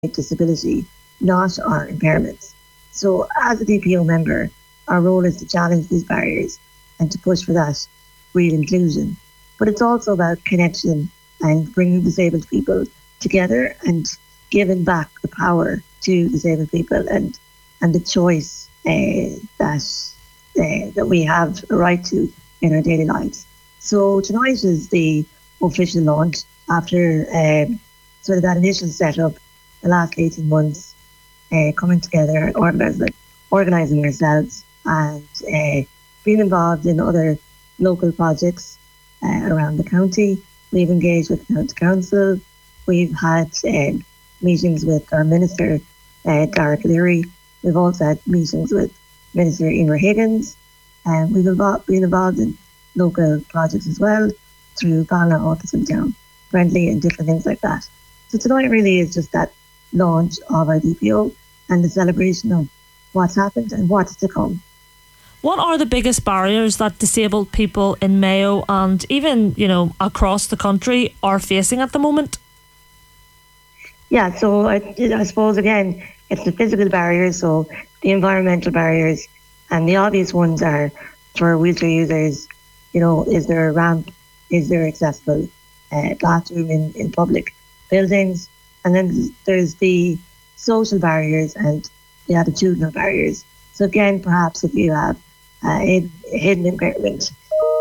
disability, not our impairments. So, as a DPO member, our role is to challenge these barriers and to push for that real inclusion. But it's also about connection and bringing disabled people together and giving back the power to disabled people and the choice that we have a right to in our daily lives. So tonight is the official launch after sort of that initial setup, the last 18 months coming together and organising ourselves and being involved in other local projects around the county. We've engaged with the county council. We've had meetings with our minister, Derek Leary. We've also had meetings with Minister Emer Higgins. And we've been involved in local projects as well through Bala Autism Town Friendly and different things like that. So tonight really is just that launch of our DPO and the celebration of what's happened and what's to come. What are the biggest barriers that disabled people in Mayo and even, across the country are facing at the moment? Yeah, so I suppose, again, it's the physical barriers, so the environmental barriers, and the obvious ones are for wheelchair users, is there a ramp? Is there accessible bathroom in public buildings? And then there's the social barriers and the attitudinal barriers. So again, perhaps if you have hidden impairment,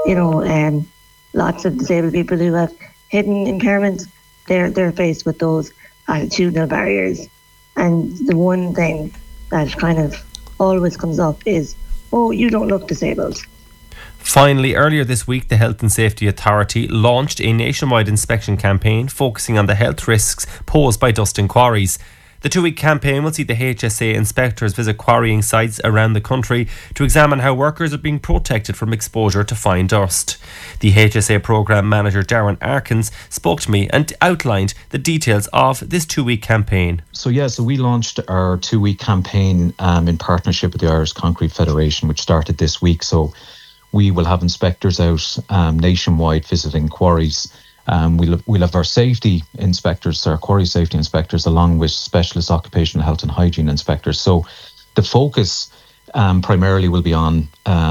lots of disabled people who have hidden impairments, they're faced with those attitudinal barriers. And the one thing that kind of always comes up is, oh, you don't look disabled. Finally, earlier this week, the Health and Safety Authority launched a nationwide inspection campaign focusing on the health risks posed by dust in quarries. The 2-week campaign will see the HSA inspectors visit quarrying sites around the country to examine how workers are being protected from exposure to fine dust. The HSA programme manager Darren Arkins spoke to me and outlined the details of this 2-week campaign. So we launched our 2-week campaign in partnership with the Irish Concrete Federation, which started this week. So we will have inspectors out nationwide visiting quarries. We'll have our safety inspectors, our quarry safety inspectors, along with specialist occupational health and hygiene inspectors. So the focus primarily will be on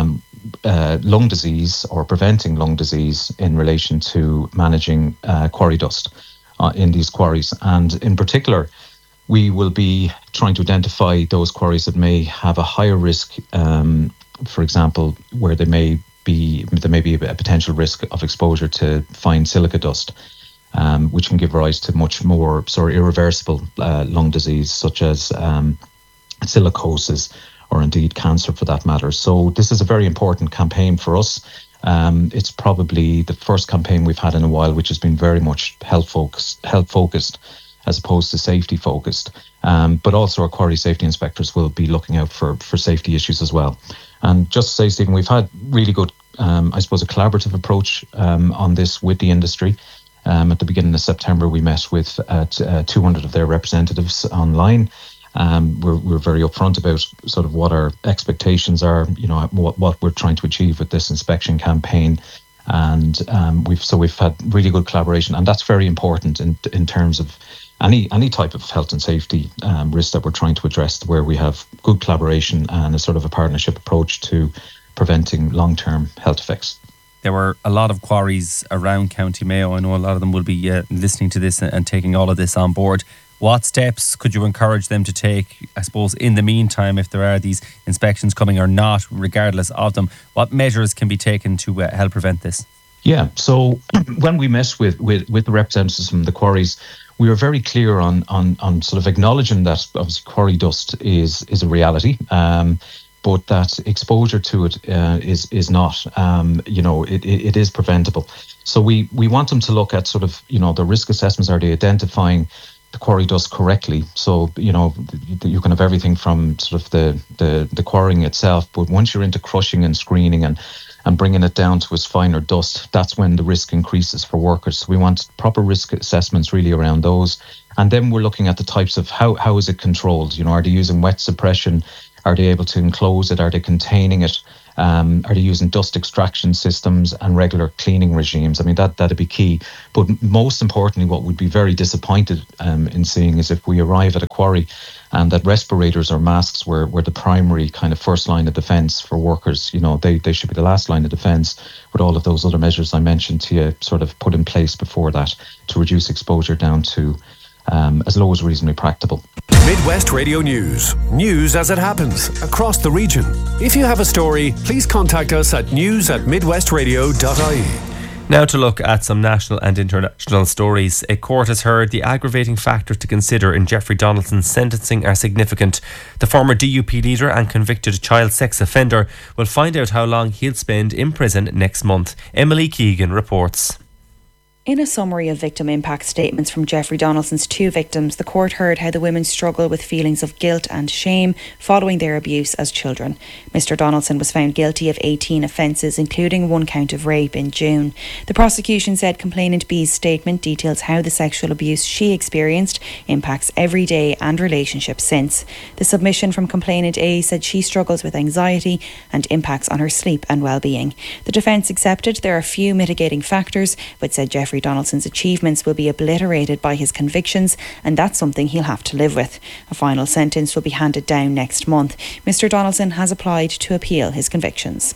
lung disease or preventing lung disease in relation to managing quarry dust in these quarries. And in particular, we will be trying to identify those quarries that may have a higher risk, for example, where there may be a potential risk of exposure to fine silica dust, which can give rise to much more irreversible lung disease, such as silicosis or indeed cancer for that matter. So this is a very important campaign for us. It's probably the first campaign we've had in a while which has been very much health focused as opposed to safety focused. But also our quarry safety inspectors will be looking out for safety issues as well. And just to say, Stephen, we've had really good, a collaborative approach on this with the industry. At the beginning of September, we met with 200 of their representatives online. We're very upfront about sort of what our expectations are, what we're trying to achieve with this inspection campaign. And we've had really good collaboration, and that's very important in terms of any type of health and safety risk that we're trying to address, where we have good collaboration and a sort of a partnership approach to preventing long-term health effects. There were a lot of quarries around County Mayo. I know a lot of them will be listening to this and taking all of this on board. What steps could you encourage them to take, I suppose, in the meantime, if there are these inspections coming or not, regardless of them? What measures can be taken to help prevent this? Yeah, so when we met with the representatives from the quarries, we were very clear on sort of acknowledging that obviously quarry dust is a reality, but that exposure to it is not. It is preventable. So we want them to look at sort of the risk assessments. Are they identifying the quarry dust correctly? So you can have everything from sort of the quarrying itself, but once you're into crushing and screening and bringing it down to its finer dust, that's when the risk increases for workers. So we want proper risk assessments really around those. And then we're looking at the types of how is it controlled? Are they using wet suppression? Are they able to enclose it? Are they containing it? Are they using dust extraction systems and regular cleaning regimes? I mean, that'd be key. But most importantly, what we'd be very disappointed in seeing is if we arrive at a quarry and that respirators or masks were the primary kind of first line of defence for workers. You know, they should be the last line of defence, with all of those other measures I mentioned to you sort of put in place before that to reduce exposure down to as low as reasonably practicable. Midwest Radio News. News as it happens across the region. If you have a story, please contact us at news@midwestradio.ie. Now to look at some national and international stories. A court has heard the aggravating factors to consider in Jeffrey Donaldson's sentencing are significant. The former DUP leader and convicted child sex offender will find out how long he'll spend in prison next month. Emily Keegan reports. In a summary of victim impact statements from Jeffrey Donaldson's 2 victims, the court heard how the women struggle with feelings of guilt and shame following their abuse as children. Mr. Donaldson was found guilty of 18 offences, including 1 count of rape in June. The prosecution said complainant B's statement details how the sexual abuse she experienced impacts every day and relationships since. The submission from complainant A said she struggles with anxiety and impacts on her sleep and well-being. The defence accepted there are few mitigating factors, but said Jeffrey Donaldson's achievements will be obliterated by his convictions, and that's something he'll have to live with. A final sentence will be handed down next month. Mr. Donaldson has applied to appeal his convictions.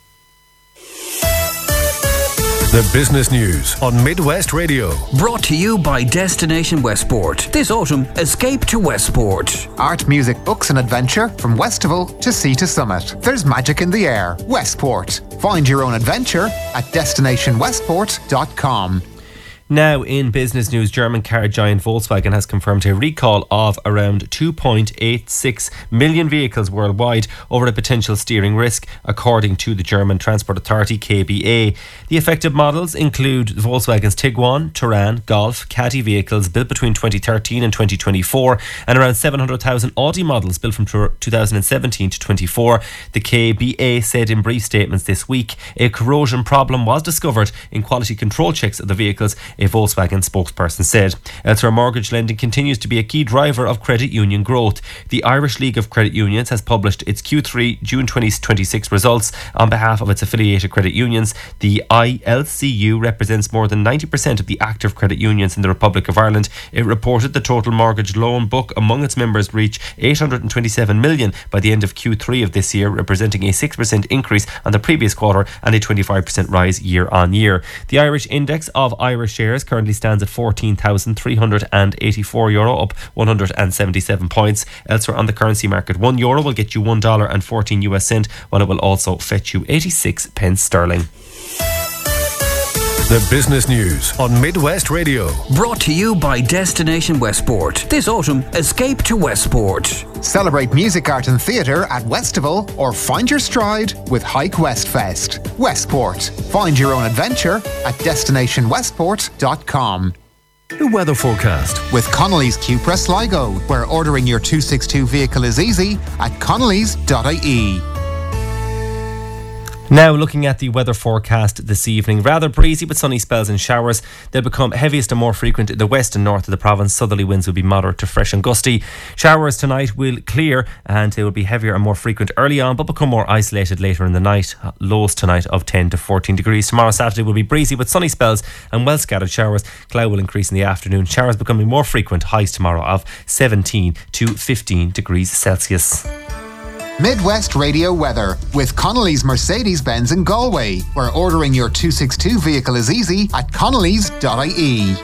The business news on Midwest Radio. Brought to you by Destination Westport. This autumn, escape to Westport. Art, music, books and adventure from Westival to Sea to Summit. There's magic in the air. Westport. Find your own adventure at destinationwestport.com. Now in business news, German car giant Volkswagen has confirmed a recall of around 2.86 million vehicles worldwide over a potential steering risk, according to the German Transport Authority KBA. The affected models include Volkswagen's Tiguan, Touran, Golf, Caddy vehicles built between 2013 and 2024, and around 700,000 Audi models built from 2017 to 24. The KBA said in brief statements this week a corrosion problem was discovered in quality control checks of the vehicles, a Volkswagen spokesperson said. Elsewhere, mortgage lending continues to be a key driver of credit union growth. The Irish League of Credit Unions has published its Q3 June 2026 results on behalf of its affiliated credit unions. The ILCU represents more than 90% of the active credit unions in the Republic of Ireland. It reported the total mortgage loan book among its members reached 827 million by the end of Q3 of this year, representing a 6% increase on the previous quarter and a 25% rise year on year. The Irish index of Irish shares currently stands at €14,384, up 177 points. Elsewhere on the currency market, €1 will get you $1.14, while it will also fetch you 86 pence sterling. The business news on Midwest Radio. Brought to you by Destination Westport. This autumn, escape to Westport. Celebrate music, art and theatre at Westival or find your stride with Hike West Fest. Westport. Find your own adventure at destinationwestport.com. The weather forecast with Connolly's Cupra Sligo, where ordering your 262 vehicle is easy at connolly's.ie. Now looking at the weather forecast this evening, rather breezy with sunny spells and showers. They'll become heaviest and more frequent in the west and north of the province. Southerly winds will be moderate to fresh and gusty. Showers tonight will clear and they will be heavier and more frequent early on, but become more isolated later in the night. Lows tonight of 10 to 14 degrees. Tomorrow Saturday will be breezy with sunny spells and well scattered showers. Cloud will increase in the afternoon. Showers becoming more frequent. Highs tomorrow of 17 to 15 degrees Celsius. Midwest Radio weather with Connolly's Mercedes-Benz in Galway, where ordering your 262 vehicle is easy at connolly's.ie.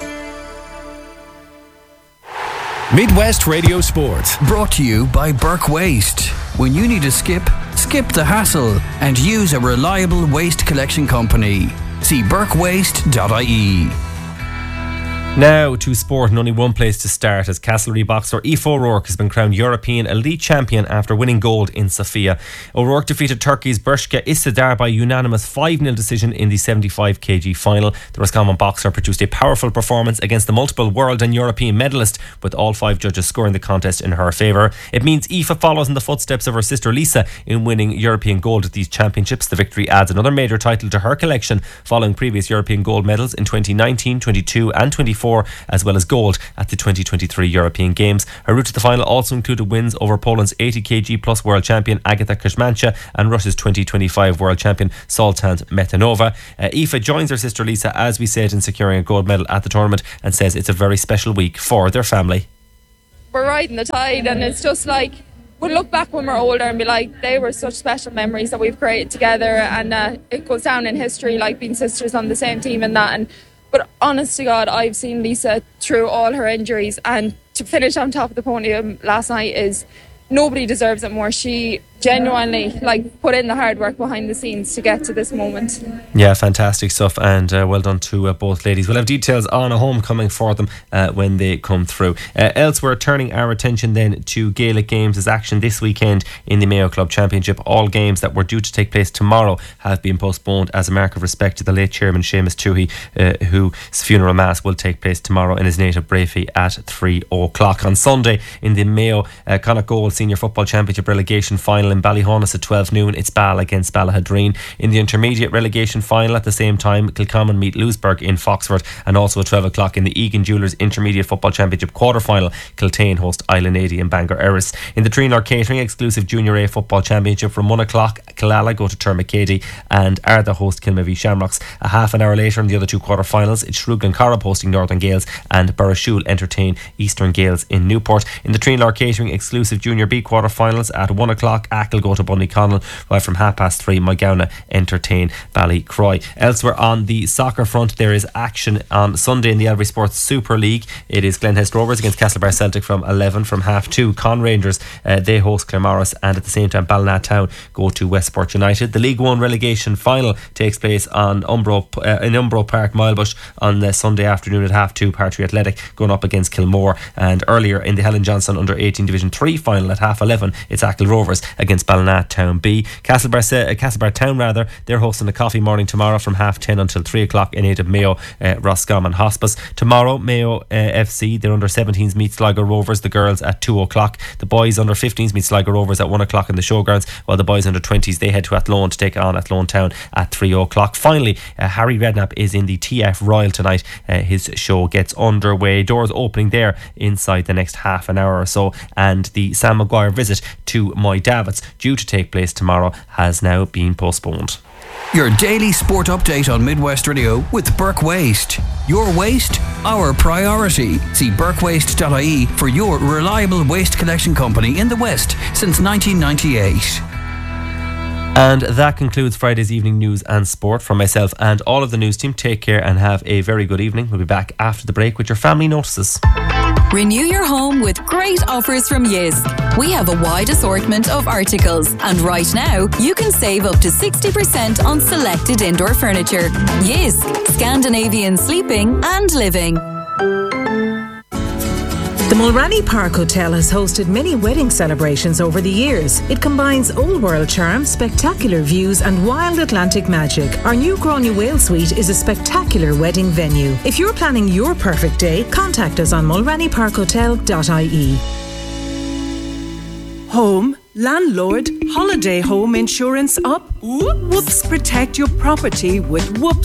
Midwest Radio Sport. Brought to you by Burke Waste. When you need a skip the hassle and use a reliable waste collection company. See burkewaste.ie. Now to sport, and only one place to start, as Castlereagh boxer Aoife O'Rourke has been crowned European elite champion after winning gold in Sofia. O'Rourke defeated Turkey's Bershka Issadar by unanimous 5-0 decision in the 75kg final. The Roscommon boxer produced a powerful performance against the multiple world and European medalist, with all 5 judges scoring the contest in her favour. It means Aoife follows in the footsteps of her sister Lisa in winning European gold at these championships. The victory adds another major title to her collection, following previous European gold medals in 2019, 22 and 25 2024, as well as gold at the 2023 European Games. Her route to the final also included wins over Poland's 80 kg plus world champion Agata Kuzmancha and Russia's 2025 world champion Sultan Metanova. Aoife joins her sister Lisa, as we said, in securing a gold medal at the tournament, and says it's a very special week for their family. We're riding the tide, and it's just like, we'll look back when we're older and be like, they were such special memories that we've created together, and it goes down in history, like being sisters on the same team and that. But honest to God, I've seen Lisa through all her injuries, and to finish on top of the podium last night is, nobody deserves it more. She genuinely put in the hard work behind the scenes to get to this moment. Yeah, fantastic stuff, and well done to both ladies. We'll have details on a homecoming for them when they come through. Elsewhere, turning our attention then to Gaelic Games as action this weekend in the Mayo Club Championship. All games that were due to take place tomorrow have been postponed as a mark of respect to the late chairman Seamus Toohey, whose funeral mass will take place tomorrow in his native Brafey at 3 o'clock. On Sunday in the Mayo Connacht Gold Senior Football Championship relegation final in Ballyhonus at 12 noon, it's Ball against Ballahadreen. In the intermediate relegation final at the same time, Kilcommon meet Louisburg in Foxford, and also at 12 o'clock in the Egan Jewellers Intermediate Football Championship quarter final, Kiltane host Island 80 in Bangor Erris. In the Trinor Catering exclusive Junior A Football Championship from 1 o'clock, Killala go to Termacady and Arda host Kilmavie Shamrocks. A half an hour later in the other two quarter finals, it's Shrug and Corrib hosting Northern Gales, and Barrashul entertain Eastern Gales in Newport. In the Trinor Catering exclusive Junior B quarter finals at 1 o'clock, Achill go to Bunnyconnell, while from 3:30 Moygownagh entertain Ballycroy. Elsewhere on the soccer front, there is action on Sunday in the Elvery Sports Super League. It is Glenhest Rovers against Castlebar Celtic from 11. From 2:30 Con Rangers they host Claremorris, and at the same time Ballina Town go to Westport United. The League 1 relegation final takes place on in Umbro Park, Milebush, on Sunday afternoon at 2:30. Partry Athletic going up against Kilmore, and earlier in the Helen Johnson under 18 Division 3 final at 11:30 it's Achill Rovers against Ballina Town B. Castlebar Town they're hosting a coffee morning tomorrow from 10:30 until 3 o'clock in aid of Mayo Roscommon Hospice. Tomorrow Mayo FC, their under 17s meet Sligo Rovers, the girls at 2 o'clock. The boys under 15s meet Sligo Rovers at 1 o'clock in the showgrounds, while the boys under 20s they head to Athlone to take on Athlone Town at 3 o'clock. Finally, Harry Redknapp is in the TF Royal tonight. His show gets underway, doors opening there inside the next half an hour or so, and the Sam Maguire visit to Moy Davits, due to take place tomorrow, has now been postponed. Your daily sport update on Midwest Radio with Burke Waste. Your waste, our priority. See burkewaste.ie for your reliable waste collection company in the West since 1998. And that concludes Friday's evening news and sport. From myself and all of the news team, take care and have a very good evening. We'll be back after the break with your family notices. Renew your home with great offers from Jysk. We have a wide assortment of articles, and right now you can save up to 60% on selected indoor furniture. Jysk, Scandinavian sleeping and living. The Mulranny Park Hotel has hosted many wedding celebrations over the years. It combines old world charm, spectacular views and wild Atlantic magic. Our new Gráinne Whale Suite is a spectacular wedding venue. If you're planning your perfect day, contact us on mulrannyparkhotel.ie. Home, landlord, holiday home insurance up? Whoops. Protect your property with Whoops